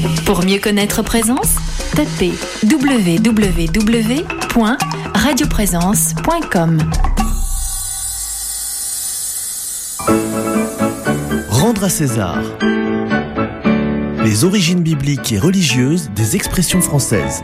Pour mieux connaître Présence, tapez www.radioprésence.com. Rendre à César. Les origines bibliques et religieuses des expressions françaises.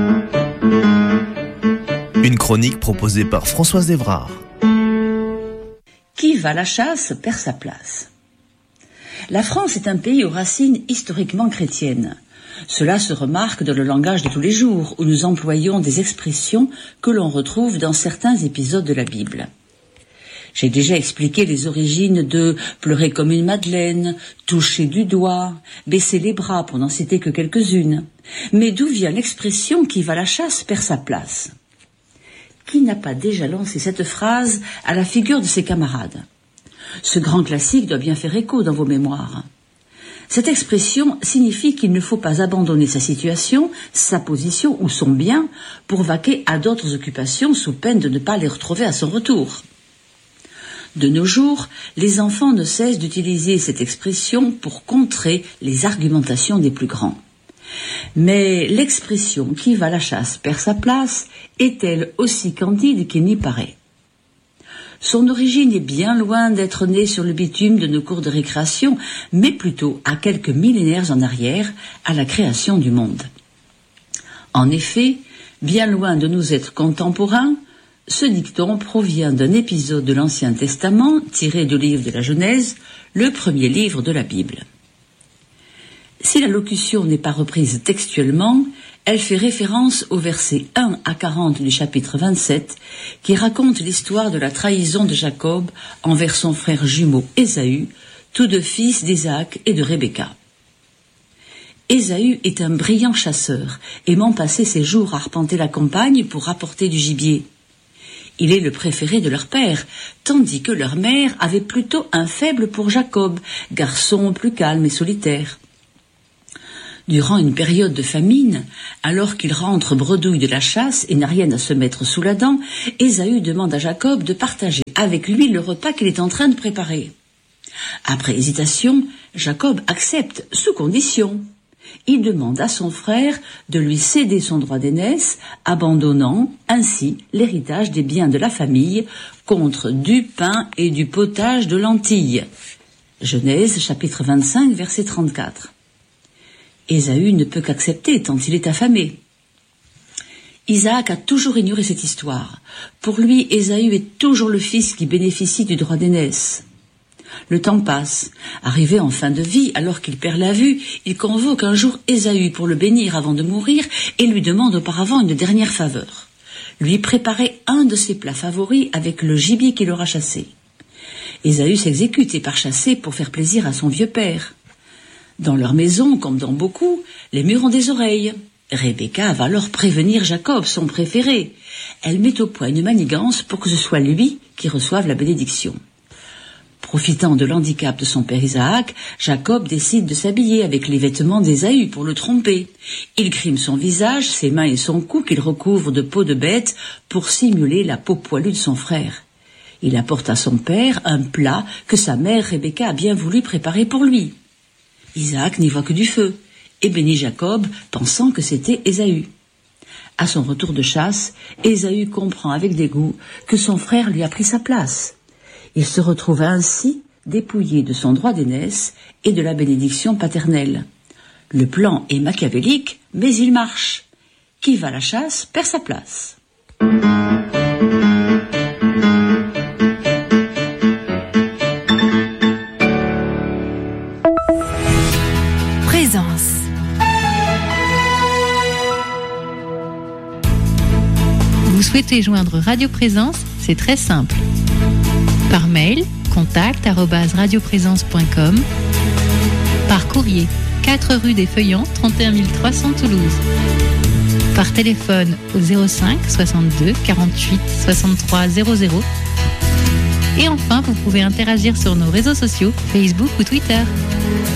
Une chronique proposée par Françoise Evrard. Qui va à la chasse perd sa place. La France est un pays aux racines historiquement chrétiennes. Cela se remarque dans le langage de tous les jours, où nous employons des expressions que l'on retrouve dans certains épisodes de la Bible. J'ai déjà expliqué les origines de pleurer comme une madeleine, toucher du doigt, baisser les bras pour n'en citer que quelques-unes. Mais d'où vient l'expression qui va à la chasse perd sa place? Qui n'a pas déjà lancé cette phrase à la figure de ses camarades? Ce grand classique doit bien faire écho dans vos mémoires. Cette expression signifie qu'il ne faut pas abandonner sa situation, sa position ou son bien pour vaquer à d'autres occupations sous peine de ne pas les retrouver à son retour. De nos jours, les enfants ne cessent d'utiliser cette expression pour contrer les argumentations des plus grands. Mais l'expression « qui va à la chasse perd sa place » est-elle aussi candide qu'il n'y paraît? Son origine est bien loin d'être née sur le bitume de nos cours de récréation, mais plutôt à quelques millénaires en arrière, à la création du monde. En effet, bien loin de nous être contemporains, ce dicton provient d'un épisode de l'Ancien Testament tiré du livre de la Genèse, le premier livre de la Bible. Si la locution n'est pas reprise textuellement, elle fait référence au verset 1 à 40 du chapitre 27, qui raconte l'histoire de la trahison de Jacob envers son frère jumeau Ésaü, tous deux fils d'Isaac et de Rebecca. Ésaü est un brillant chasseur, aimant passer ses jours à arpenter la campagne pour rapporter du gibier. Il est le préféré de leur père, tandis que leur mère avait plutôt un faible pour Jacob, garçon plus calme et solitaire. Durant une période de famine, alors qu'il rentre bredouille de la chasse et n'a rien à se mettre sous la dent, Ésaü demande à Jacob de partager avec lui le repas qu'il est en train de préparer. Après hésitation, Jacob accepte sous condition. Il demande à son frère de lui céder son droit d'aînesse, abandonnant ainsi l'héritage des biens de la famille contre du pain et du potage de lentilles. Genèse chapitre 25 verset 34. Ésaü ne peut qu'accepter tant il est affamé. Isaac a toujours ignoré cette histoire. Pour lui, Ésaü est toujours le fils qui bénéficie du droit d'aînesse. Le temps passe. Arrivé en fin de vie, alors qu'il perd la vue, il convoque un jour Ésaü pour le bénir avant de mourir et lui demande auparavant une dernière faveur. Lui préparer un de ses plats favoris avec le gibier qu'il aura chassé. Ésaü s'exécute et part chasser pour faire plaisir à son vieux père. Dans leur maison, comme dans beaucoup, les murs ont des oreilles. Rebecca va alors prévenir Jacob, son préféré. Elle met au point une manigance pour que ce soit lui qui reçoive la bénédiction. Profitant de l'handicap de son père Isaac, Jacob décide de s'habiller avec les vêtements d'Ésaü pour le tromper. Il crime son visage, ses mains et son cou qu'il recouvre de peau de bête pour simuler la peau poilue de son frère. Il apporte à son père un plat que sa mère Rebecca a bien voulu préparer pour lui. Isaac n'y voit que du feu et bénit Jacob, pensant que c'était Ésaü. À son retour de chasse, Ésaü comprend avec dégoût que son frère lui a pris sa place. Il se retrouve ainsi dépouillé de son droit d'aînesse et de la bénédiction paternelle. Le plan est machiavélique, mais il marche. Qui va à la chasse perd sa place. Vous souhaitez joindre Radio Présence, c'est très simple. Par mail, contact@radioprésence.com. Par courrier, 4 rue des Feuillants, 31 300 Toulouse. Par téléphone au 05 62 48 63 00. Et enfin, vous pouvez interagir sur nos réseaux sociaux, Facebook ou Twitter.